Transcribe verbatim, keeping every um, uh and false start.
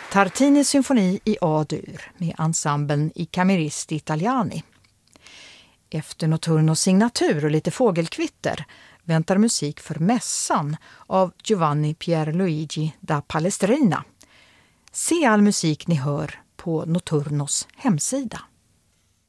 Tartinis symfoni i A-dur med ensemblen I Cameristi Italiani. Efter Notturnos signatur och lite fågelkvitter väntar musik för mässan av Giovanni Pierluigi da Palestrina. Se all musik ni hör på Notturnos hemsida.